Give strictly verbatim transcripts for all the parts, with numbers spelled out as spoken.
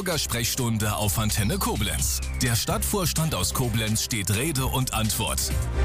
Bürgersprechstunde auf Antenne Koblenz. Der Stadtvorstand aus Koblenz steht Rede und Antwort.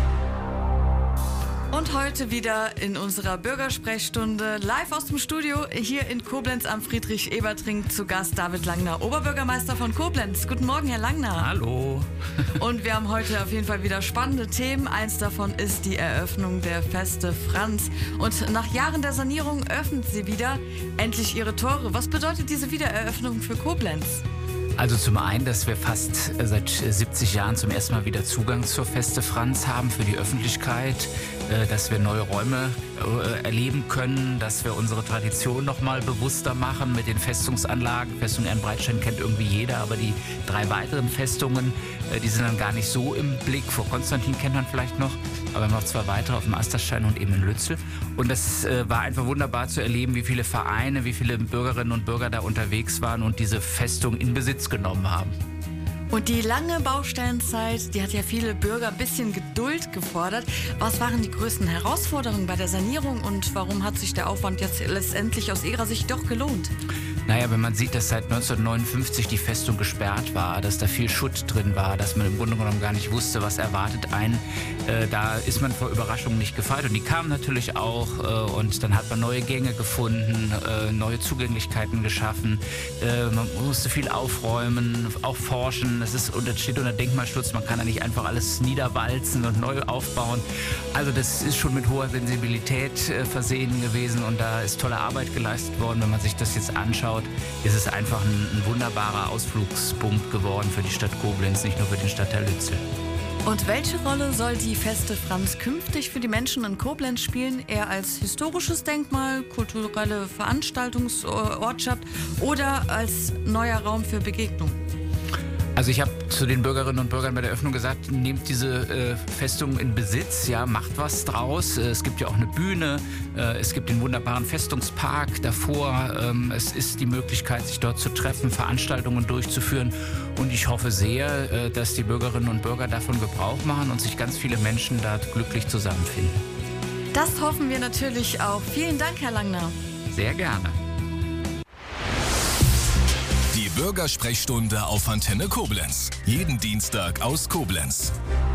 Und heute wieder in unserer Bürgersprechstunde live aus dem Studio hier in Koblenz am Friedrich-Ebert-Ring zu Gast David Langner, Oberbürgermeister von Koblenz. Guten Morgen, Herr Langner. Hallo. Und wir haben heute auf jeden Fall wieder spannende Themen. Eins davon ist die Eröffnung der Feste Franz. Und nach Jahren der Sanierung öffnet sie wieder endlich ihre Tore. Was bedeutet diese Wiedereröffnung für Koblenz? Also zum einen, dass wir fast seit siebzig Jahren zum ersten Mal wieder Zugang zur Feste Franz haben für die Öffentlichkeit, dass wir neue Räume erleben können, dass wir unsere Tradition noch mal bewusster machen mit den Festungsanlagen. Festung Ehrenbreitstein kennt irgendwie jeder, aber die drei weiteren Festungen, die sind dann gar nicht so im Blick. Vor Konstantin kennt man vielleicht noch, aber wir haben noch zwei weitere auf dem Asterstein und eben in Lützel. Und das war einfach wunderbar zu erleben, wie viele Vereine, wie viele Bürgerinnen und Bürger da unterwegs waren und diese Festung in Besitz genommen haben. Und die lange Baustellenzeit, die hat ja viele Bürger ein bisschen Geduld gefordert. Was waren die größten Herausforderungen bei der Sanierung und warum hat sich der Aufwand jetzt letztendlich aus Ihrer Sicht doch gelohnt? Naja, wenn man sieht, dass seit neunzehnhundertneunundfünfzig die Festung gesperrt war, dass da viel Schutt drin war, dass man im Grunde genommen gar nicht wusste, was erwartet einen, äh, da ist man vor Überraschungen nicht gefeit. Und die kamen natürlich auch äh, und dann hat man neue Gänge gefunden, äh, neue Zugänglichkeiten geschaffen. Äh, man musste viel aufräumen, auch forschen. Das ist, das steht unter Denkmalschutz, man kann da nicht einfach alles niederwalzen und neu aufbauen. Also das ist schon mit hoher Sensibilität äh, versehen gewesen und da ist tolle Arbeit geleistet worden. Wenn man sich das jetzt anschaut, ist es einfach ein, ein wunderbarer Ausflugspunkt geworden für die Stadt Koblenz, nicht nur für den Stadtteil Lützel. Und welche Rolle soll die Feste Franz künftig für die Menschen in Koblenz spielen? Eher als historisches Denkmal, kulturelle Veranstaltungsortschaft oder als neuer Raum für Begegnung? Also ich habe zu den Bürgerinnen und Bürgern bei der Öffnung gesagt, nehmt diese äh, Festung in Besitz, ja, macht was draus. Äh, es gibt ja auch eine Bühne, äh, es gibt den wunderbaren Festungspark davor. Ähm, es ist die Möglichkeit, sich dort zu treffen, Veranstaltungen durchzuführen. Und ich hoffe sehr, äh, dass die Bürgerinnen und Bürger davon Gebrauch machen und sich ganz viele Menschen da glücklich zusammenfinden. Das hoffen wir natürlich auch. Vielen Dank, Herr Langner. Sehr gerne. Die Bürgersprechstunde auf Antenne Koblenz. Jeden Dienstag aus Koblenz.